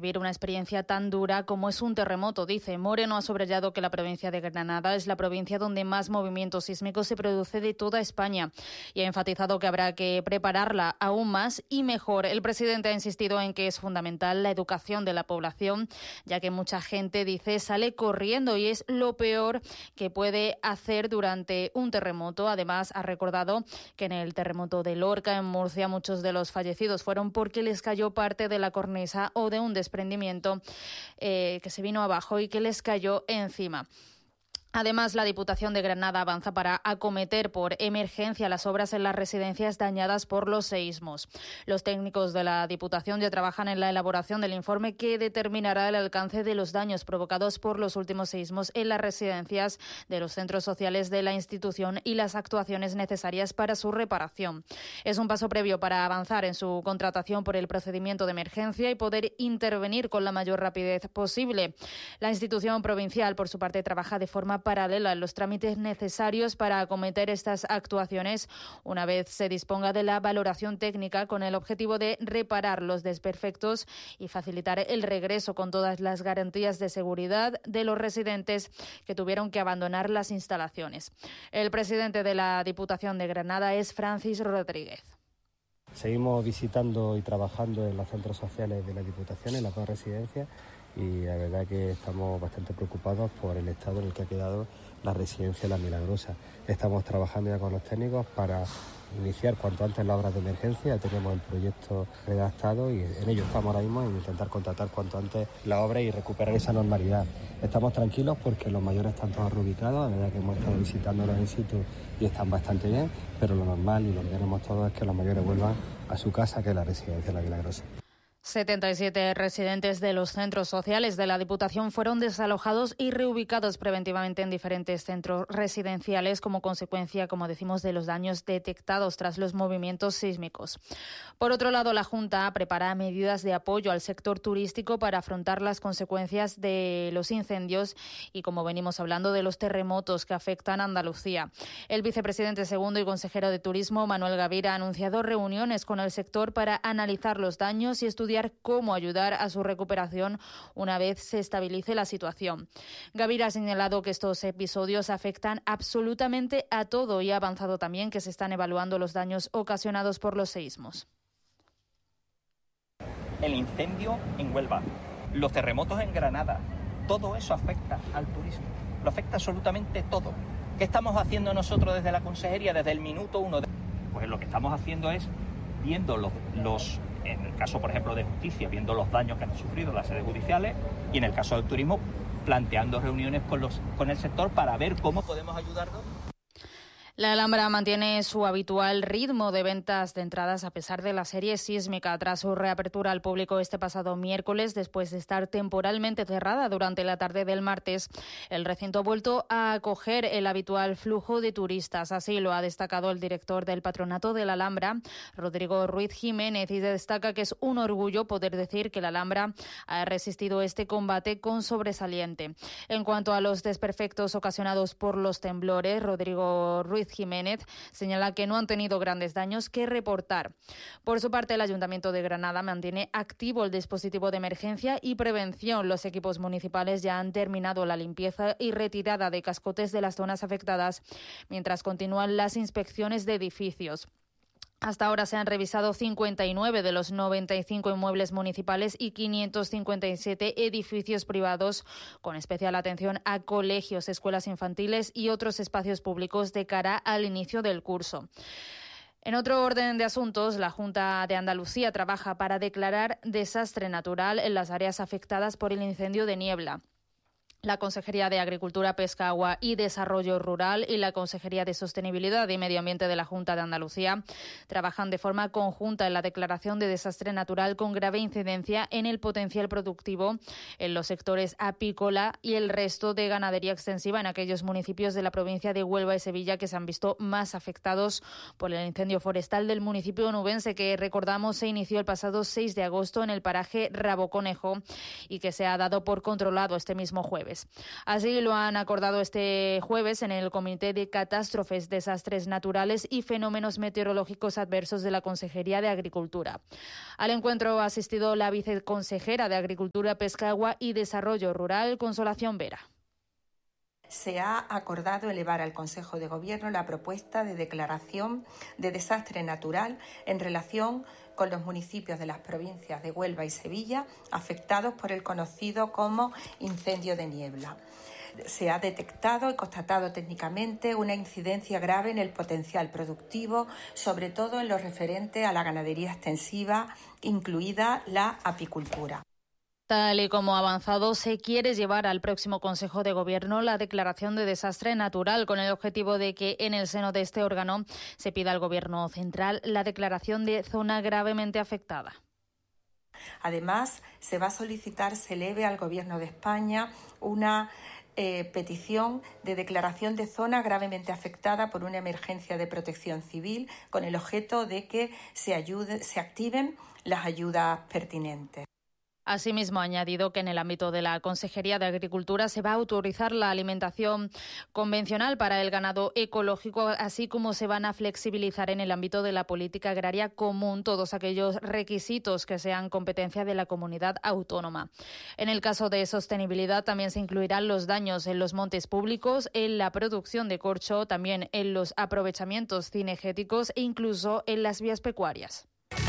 vivir una experiencia tan dura como es un terremoto, dice. Moreno ha subrayado que la provincia de Granada es la provincia donde más movimiento sísmico se produce de toda España y ha enfatizado que habrá que prepararla aún más y mejor. El presidente ha insistido en que es fundamental la educación de la población, ya que mucha gente, dice, sale corriendo y es lo peor que puede hacer durante un terremoto. Además, ha recordado que en el terremoto de Lorca, en Murcia, muchos de los fallecidos fueron porque les cayó parte de la cornisa o de un desprendimiento que se vino abajo y que les cayó encima. Además, la Diputación de Granada avanza para acometer por emergencia las obras en las residencias dañadas por los seísmos. Los técnicos de la Diputación ya trabajan en la elaboración del informe que determinará el alcance de los daños provocados por los últimos seísmos en las residencias de los centros sociales de la institución y las actuaciones necesarias para su reparación. Es un paso previo para avanzar en su contratación por el procedimiento de emergencia y poder intervenir con la mayor rapidez posible. La institución provincial, por su parte, trabaja de forma paralela en los trámites necesarios para acometer estas actuaciones una vez se disponga de la valoración técnica, con el objetivo de reparar los desperfectos y facilitar el regreso con todas las garantías de seguridad de los residentes que tuvieron que abandonar las instalaciones. El presidente de la Diputación de Granada es Francis Rodríguez. Seguimos visitando y trabajando en los centros sociales de la Diputación, en las dos residencias, y la verdad que estamos bastante preocupados por el estado en el que ha quedado la residencia La Milagrosa. Estamos trabajando ya con los técnicos para iniciar cuanto antes la obra de emergencia. Ya tenemos el proyecto redactado y en ello estamos ahora mismo, en intentar contratar cuanto antes la obra y recuperar esa normalidad. Estamos tranquilos porque los mayores están todos reubicados. La verdad que hemos estado visitándolos in situ y están bastante bien, pero lo normal y lo que queremos todos es que los mayores vuelvan a su casa, que es la residencia La Milagrosa. 77 residentes de los centros sociales de la Diputación fueron desalojados y reubicados preventivamente en diferentes centros residenciales como consecuencia, como decimos, de los daños detectados tras los movimientos sísmicos. Por otro lado, la Junta prepara medidas de apoyo al sector turístico para afrontar las consecuencias de los incendios y, como venimos hablando, de los terremotos que afectan a Andalucía. El vicepresidente segundo y consejero de Turismo, Manuel Gavira, ha anunciado reuniones con el sector para analizar los daños y estudiar cómo ayudar a su recuperación una vez se estabilice la situación. Gavira ha señalado que estos episodios afectan absolutamente a todo y ha avanzado también que se están evaluando los daños ocasionados por los seísmos. El incendio en Huelva, los terremotos en Granada, todo eso afecta al turismo, lo afecta absolutamente todo. ¿Qué estamos haciendo nosotros desde la Consejería desde el minuto uno? Pues lo que estamos haciendo es viendo en el caso, por ejemplo, de justicia, viendo los daños que han sufrido las sedes judiciales, y en el caso del turismo, planteando reuniones con el sector para ver cómo podemos ayudarlos. La Alhambra mantiene su habitual ritmo de ventas de entradas a pesar de la serie sísmica. Tras su reapertura al público este pasado miércoles, después de estar temporalmente cerrada durante la tarde del martes, el recinto ha vuelto a acoger el habitual flujo de turistas. Así lo ha destacado el director del Patronato de la Alhambra, Rodrigo Ruiz Jiménez, y destaca que es un orgullo poder decir que la Alhambra ha resistido este combate con sobresaliente. En cuanto a los desperfectos ocasionados por los temblores, Rodrigo Ruiz Jiménez señala que no han tenido grandes daños que reportar. Por su parte, el Ayuntamiento de Granada mantiene activo el dispositivo de emergencia y prevención. Los equipos municipales ya han terminado la limpieza y retirada de cascotes de las zonas afectadas, mientras continúan las inspecciones de edificios. Hasta ahora se han revisado 59 de los 95 inmuebles municipales y 557 edificios privados, con especial atención a colegios, escuelas infantiles y otros espacios públicos de cara al inicio del curso. En otro orden de asuntos, la Junta de Andalucía trabaja para declarar desastre natural en las áreas afectadas por el incendio de Niebla. La Consejería de Agricultura, Pesca, Agua y Desarrollo Rural y la Consejería de Sostenibilidad y Medio Ambiente de la Junta de Andalucía trabajan de forma conjunta en la declaración de desastre natural con grave incidencia en el potencial productivo en los sectores apícola y el resto de ganadería extensiva en aquellos municipios de la provincia de Huelva y Sevilla que se han visto más afectados por el incendio forestal del municipio onubense, que recordamos se inició el pasado 6 de agosto en el paraje Rabo Conejo y que se ha dado por controlado este mismo jueves. jueves. Así lo han acordado este jueves en el Comité de Catástrofes, Desastres Naturales y Fenómenos Meteorológicos Adversos de la Consejería de Agricultura. Al encuentro ha asistido la viceconsejera de Agricultura, Pesca, Agua y Desarrollo Rural, Consolación Vera. Se ha acordado elevar al Consejo de Gobierno la propuesta de declaración de desastre natural en relación con los municipios de las provincias de Huelva y Sevilla afectados por el conocido como incendio de niebla. Se ha detectado y constatado técnicamente una incidencia grave en el potencial productivo, sobre todo en lo referente a la ganadería extensiva, incluida la apicultura. Tal y como ha avanzado, se quiere llevar al próximo Consejo de Gobierno la declaración de desastre natural, con el objetivo de que en el seno de este órgano se pida al Gobierno central la declaración de zona gravemente afectada. Además, se va a solicitar se eleve al Gobierno de España una petición de declaración de zona gravemente afectada por una emergencia de protección civil, con el objeto de que se activen las ayudas pertinentes. Asimismo, ha añadido que en el ámbito de la Consejería de Agricultura se va a autorizar la alimentación convencional para el ganado ecológico, así como se van a flexibilizar en el ámbito de la política agraria común todos aquellos requisitos que sean competencia de la comunidad autónoma. En el caso de sostenibilidad también se incluirán los daños en los montes públicos, en la producción de corcho, también en los aprovechamientos cinegéticos e incluso en las vías pecuarias.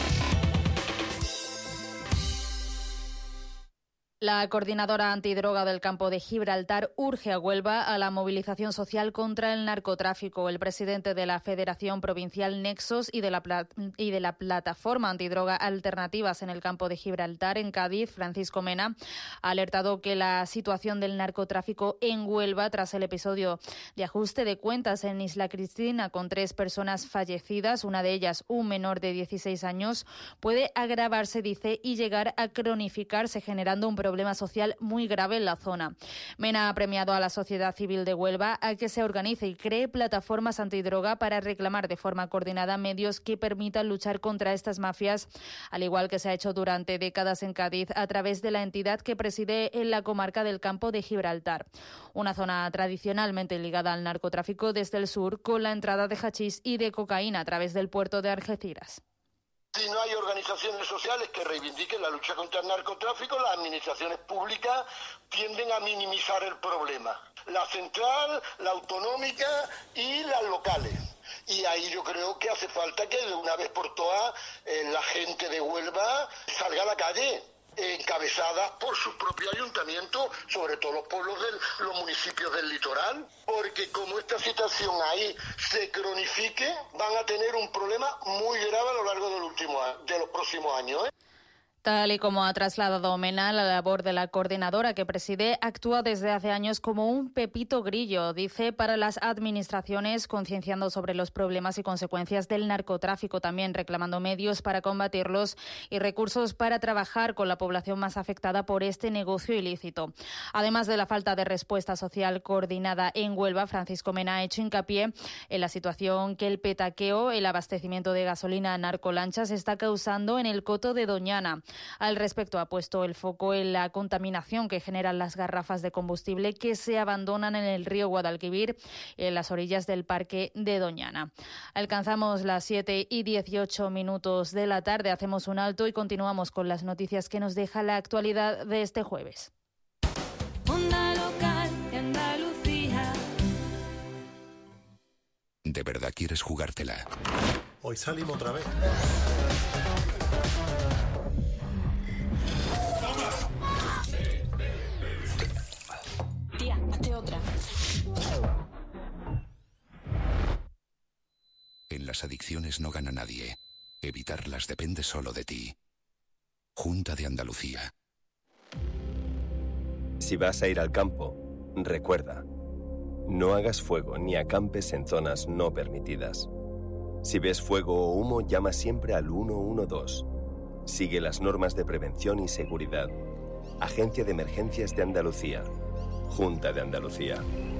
La coordinadora antidroga del campo de Gibraltar urge a Huelva a la movilización social contra el narcotráfico. El presidente de la Federación Provincial Nexos y de la Plataforma Antidroga Alternativas en el campo de Gibraltar, en Cádiz, Francisco Mena, ha alertado que la situación del narcotráfico en Huelva, tras el episodio de ajuste de cuentas en Isla Cristina con 3 personas fallecidas, una de ellas un menor de 16 años, puede agravarse, dice, y llegar a cronificarse, generando un problema social muy grave en la zona. Mena ha premiado a la sociedad civil de Huelva a que se organice y cree plataformas antidroga para reclamar de forma coordinada medios que permitan luchar contra estas mafias, al igual que se ha hecho durante décadas en Cádiz a través de la entidad que preside en la comarca del Campo de Gibraltar, una zona tradicionalmente ligada al narcotráfico desde el sur, con la entrada de hachís y de cocaína a través del puerto de Algeciras. Si no hay organizaciones sociales que reivindiquen la lucha contra el narcotráfico, las administraciones públicas tienden a minimizar el problema. La central, la autonómica y las locales. Y ahí yo creo que hace falta que de una vez por todas la gente de Huelva salga a la calle, encabezadas por su propio ayuntamiento, sobre todo los pueblos de los municipios del litoral, porque como esta situación ahí se cronifique, van a tener un problema muy grave a lo largo de los próximos años. Tal y como ha trasladado Mena, la labor de la coordinadora que preside actúa desde hace años como un pepito grillo, dice, para las administraciones, concienciando sobre los problemas y consecuencias del narcotráfico, también reclamando medios para combatirlos y recursos para trabajar con la población más afectada por este negocio ilícito. Además de la falta de respuesta social coordinada en Huelva, Francisco Mena ha hecho hincapié en la situación que el petaqueo, el abastecimiento de gasolina a narcolanchas, está causando en el coto de Doñana. Al respecto, ha puesto el foco en la contaminación que generan las garrafas de combustible que se abandonan en el río Guadalquivir, en las orillas del parque de Doñana. Alcanzamos las 7:18 de la tarde, hacemos un alto y continuamos con las noticias que nos deja la actualidad de este jueves. Onda local de Andalucía. ¿De verdad quieres jugártela? Hoy salimos otra vez. Tía, hazte otra. En las adicciones no gana nadie. Evitarlas depende solo de ti. Junta de Andalucía. Si vas a ir al campo, recuerda, no hagas fuego ni acampes en zonas no permitidas. Si ves fuego o humo, llama siempre al 112. Sigue las normas de prevención y seguridad. Agencia de Emergencias de Andalucía. Junta de Andalucía.